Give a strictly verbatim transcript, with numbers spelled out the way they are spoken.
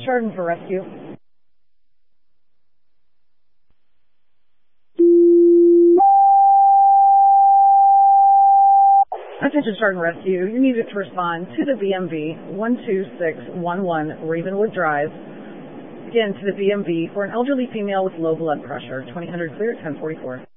Chardon for rescue. Attention Chardon Rescue, you needed to respond to the B M V one two six one one Ravenwood Drive. Again, to the B M V for an elderly female with low blood pressure. twenty hundred clear, ten forty-four.